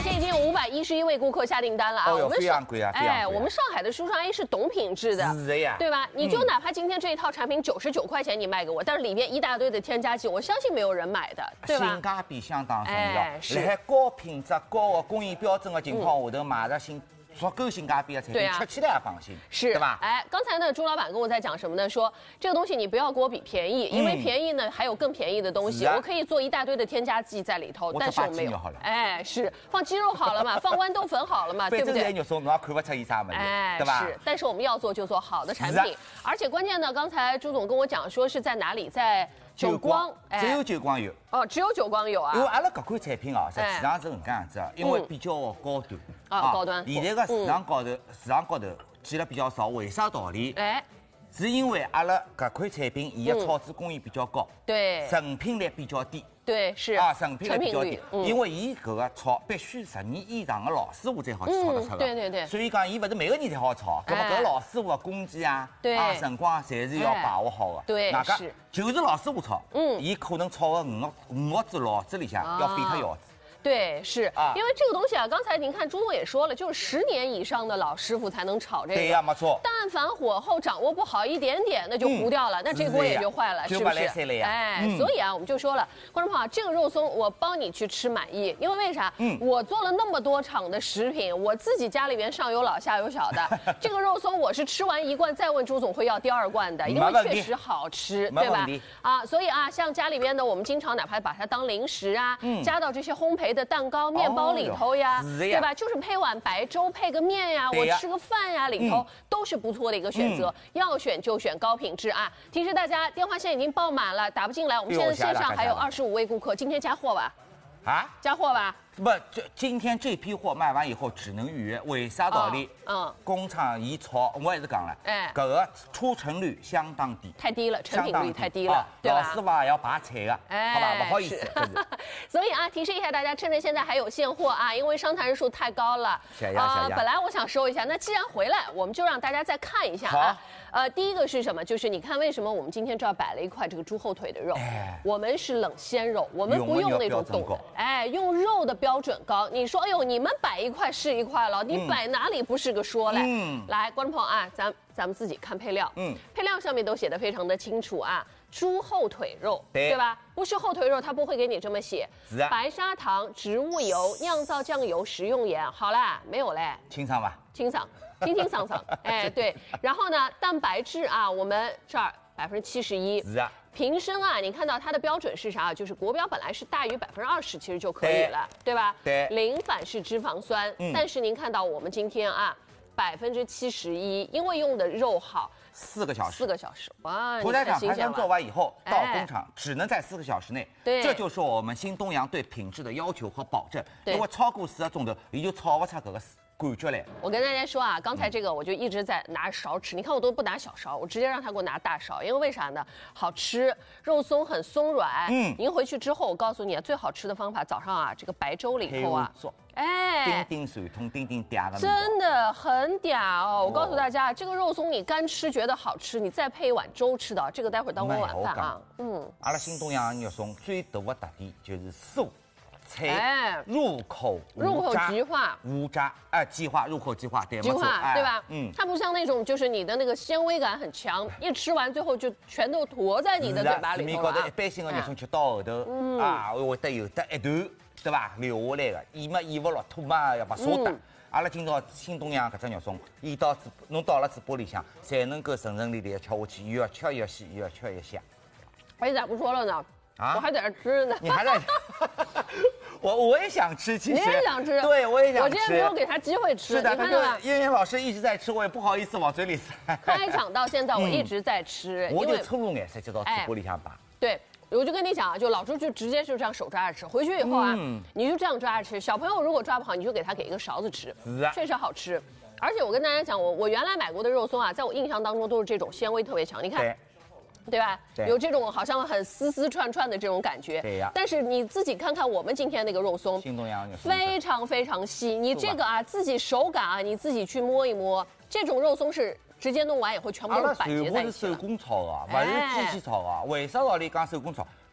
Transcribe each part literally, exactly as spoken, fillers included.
现已经有五百一十一位顾客下订单了啊！ 哦哟， 我们非常贵啊，非常贵啊哎，我们上海的叔叔阿姨是懂品质的， 是的呀， 对吧？你就哪怕今天这一套产品九十九块钱你卖给我，但是里面一大堆的添加剂，我相信没有人买的，对吧？ 性价比相当重要， 哎是在高品质、高的工艺标准的情况下头，买着性足够性价比的产品， 对啊吃起来也放心， 是， 对吧？ 哎，刚才呢，朱老板跟我在讲什么呢？说这个东西你不要给我比便宜，因为便宜呢还有更便宜的东西， 是啊我可以做一大堆的添加剂在里头， 我但是我没有只放鸡肉好了。 哎，是放鸡肉好了嘛，放豌豆粉好了嘛，对不对？ 反正肉松侬也看不出伊啥问题， 哎， 对吧？ 是，但是我们要做就做好的产是啊品，而且关键呢，刚才朱总跟我讲说是在哪里，在久光， 只有久光有。 哦，只有久光有啊。 因为阿拉搿款产品哦，实际上是搿能介样子啊，因为比较高端啊高端现在个市场高头，市场高头见了比较少，为啥道理？ 哎， 是因为阿拉搿款产品，伊的草籽工艺比较高， 对成品率比较低。 对是啊，成品率比较低， 嗯因为伊搿个炒必须十年以上的老师傅才好去炒得出的。 对对对。 所以讲，伊勿是每个人才好炒，搿么搿老师傅的工期啊， 对啊辰光侪是要把握好的。 对哪个是就是老师傅炒， 嗯伊可能炒个五个五个子老子里向要飞脱腰子。 对，是啊因为这个东西啊，刚才您看朱总也说了，就是十年以上的老师傅才能炒这个。 对呀，没错。 但凡火候掌握不好一点点，那就糊掉了，那这锅也就坏了，是不是？哎，所以啊，我们就说了，观众朋友，这个肉松我帮你去吃满意，因为为啥？嗯，我做了那么多场的食品，我自己家里边上有老下有小的，这个肉松我是吃完一罐再问朱总会要第二罐的，因为确实好吃，对吧？啊，所以啊，像家里边的，我们经常哪怕把它当零食啊，加到这些烘焙的蛋糕、面包里头呀，对吧？就是配碗白粥，配个面呀，我吃个饭呀，里头都是不错的一个选择。要选就选高品质啊！提示大家，电话线已经爆满了，打不进来。我们现在线上还有二十五位顾客，今天加货吧？ 啊， 加货吧？ 不，这今天这批货卖完以后只能预约，为啥道理？ 嗯， 工厂一炒，我也是讲了， 哎， 搿个出成率相当低， 太低了，成品率太低了，对吧？ 老师傅也要拔菜的，好吧，不好意思。 所以啊，提示一下大家，趁着现在还有现货啊，因为商谈人数太高了。 小丫小丫， 本来我想说一下，那既然回来，我们就让大家再看一下啊。呃，第一个是什么？就是你看，为什么我们今天这儿摆了一块这个猪后腿的肉？我们是冷鲜肉，我们不用那种冻的，哎，用肉的标准高。你说，哎呦，你们摆一块是一块了，你摆哪里不是个说嘞？嗯，来，观众朋友啊，咱咱们自己看配料，嗯，配料上面都写的非常的清楚啊，猪后腿肉，对吧？不是后腿肉，它不会给你这么写。 是啊。 白砂糖、植物油、酿造酱油、食用盐，好啦，没有嘞。 清爽吧？ 清爽，清清爽爽，哎，对。然后呢，蛋白质啊，我们这儿百分之七十一。 是啊。 瓶身啊，你看到它的标准是啥？就是国标本来是大于百分之二十，其实就可以了，对吧？ 对。 零反式脂肪酸，嗯，但是您看到我们今天啊，百分之七十一，因为用的肉好， 四个小时， 四个小时，哇！ 屠宰场排山做完以后，到工厂只能在四个小时内， 对， 这就是我们新东阳对品质的要求和保证。因为超过四个钟头，你就炒不出这个感觉来。 我跟大家说啊，刚才这个我就一直在拿勺吃，你看我都不拿小勺，我直接让他给我拿大勺，因为为啥呢？好吃，肉松很松软。嗯，您回去之后，我告诉你，最好吃的方法，早上啊，这个白粥里头啊， 哎，叮叮水通，叮叮嗲的， 真的很嗲哦！我告诉大家，这个肉松你干吃觉得好吃，你再配一碗粥吃的，这个待会儿当我晚饭啊。 嗯，阿拉新东阳肉松最大的特点就是酥。菜入口入口即化， 无渣哎，即化入口即化，对， 即化对吧？嗯，它不像那种就是你的那个纤维感很强，一吃完最后就全都坨在你的嘴巴里头了。 市面高头一般性的肉松吃到后头啊，会得有得一段，对吧？留下来的，咽嘛咽不落，吐嘛要把沙打。阿拉今朝新东阳搿只肉松，伊到嘴侬到了嘴巴里向，才能够顺顺利利的吃下去，越吃越细，越吃越香。 哎，咋不说了呢？啊，我还在这吃呢。 你还在？我我也想吃，其实你也想吃， 对我也想吃。 我今天没有给他机会吃， 是的， 你看到吗？ 燕燕老师一直在吃，我也不好意思往嘴里塞。 开场到现在我一直在吃， 我就粗入眼色就到嘴巴里向拔。 对，我就跟你讲啊，就老朱就直接就这样手抓着吃，回去以后啊，你就这样抓着吃。小朋友如果抓不好，你就给他给一个勺子吃，确实好吃。而且我跟大家讲，我我原来买过的肉松啊，在我印象当中都是这种纤维特别强，你看。对吧？对，有这种好像很丝丝串串的这种感觉。 对呀。 但是你自己看看我们今天那个肉松， 新东阳非常非常细。你这个啊，自己手感啊，你自己去摸一摸，这种肉松是直接弄完以后全部都是板结在一起了。 是手工炒的，不是机器炒的。为啥道理讲手工炒？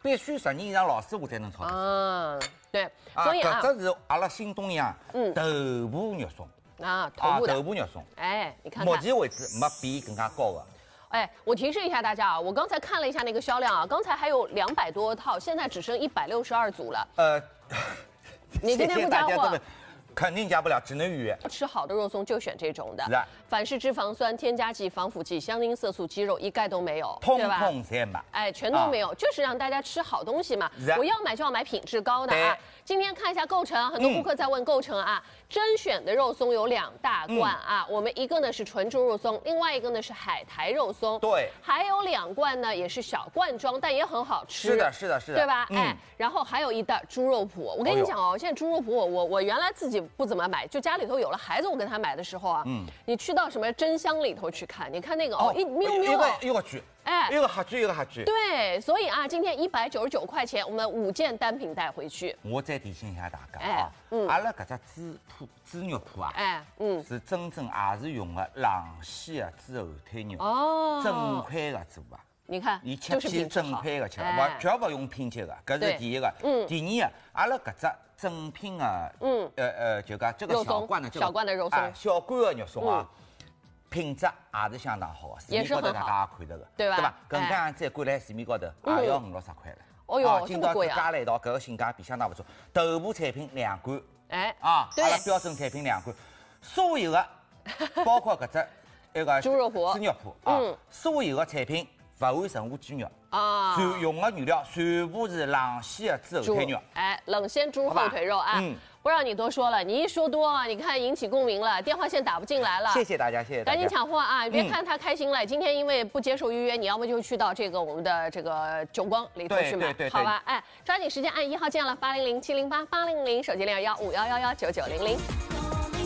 必须十年以上老师傅才能炒得出。 嗯，对，所以啊， 搿只是阿拉新东阳嗯头部肉松啊，头部的头部肉松。 哎，你看看， 目前为止没比更加高的。 哎，我提示一下大家啊，我刚才看了一下那个销量啊，刚才还有两百多套，现在只剩一百六十二组了。 呃， 你今天不加货？ 肯定加不了，只能预约。 吃好的肉松就选这种的， 是的， 反式脂肪酸、添加剂、防腐剂、香精、色素、肌肉一概都没有， 通对吧？ 通全没， 哎，全都没有，啊、就是让大家吃好东西嘛。我要买就要买品质高的啊。今天看一下构成，很多顾客在问构成啊。嗯、甄选的肉松有两大罐啊，嗯、我们一个呢是纯猪肉松，另外一个呢是海苔肉松。 对， 还有两罐呢也是小罐装，但也很好吃。 是的，是的，是的， 对吧？嗯、哎，然后还有一袋猪肉脯。我跟你讲哦，现在猪肉脯我我我原来自己不怎么买，就家里头有了孩子，我跟他买的时候啊，嗯，你去到什么真香里头去看，你看那个哦，一喵喵哦， 一个句， 哎， 一个黑句，一个黑句。 对，所以啊，今天一百九十九块钱，我们五件单品带回去。 我再提醒一下大家啊，嗯，阿拉搿只猪脯、猪肉脯啊，哎，嗯，是真正也是用的冷鲜的猪后腿肉，哦，整块的做啊。 你看， 伊切片整块的吃，勿绝勿用拼切的，搿是第一个。嗯，第二个，阿拉搿只正品的，嗯，呃呃，就讲这个小罐的这个小罐的肉松， 小罐的肉松啊，品质也是相当好的，市面高头大家也看得个， 对吧？ 对吧？搿能样子一罐来市面高头也要五六十块了。 哦哟，这么贵啊！ 加了一道，搿个性价比相当不错。头部产品两罐， 哎， 啊，阿拉标准产品两罐，所有的包括搿只那个猪肉脯、 猪肉脯啊，所有的产品勿含任何鸡肉。啊，全用的原料全部是冷鲜的猪后腿肉， 哎，冷鲜猪后腿肉啊，嗯，不让你多说了，你一说多啊，你看引起共鸣了，电话线打不进来了。 谢谢大家，谢谢大家， 赶紧抢货啊！别看他开心了，今天因为不接受预约，你要么就去到这个我们的这个九光里头去买，好吧？哎，抓紧时间按一号键了，八零零七零八八零零，手机零二幺五幺幺幺九九零零。